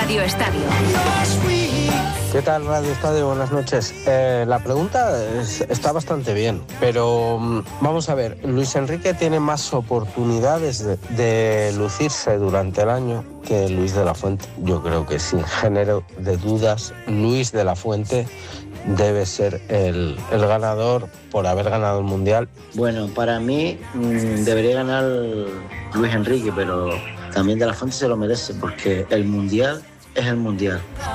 Radio Estadio. ¿Qué tal, Radio Estadio? Buenas noches. La pregunta está bastante bien, pero vamos a ver, Luis Enrique tiene más oportunidades de lucirse durante el año que Luis de la Fuente. Yo creo que sin género de dudas, Luis de la Fuente debe ser el ganador por haber ganado el Mundial. Bueno, para mí debería ganar Luis Enrique, pero también de la Fuente se lo merece, porque el Mundial es el Mundial.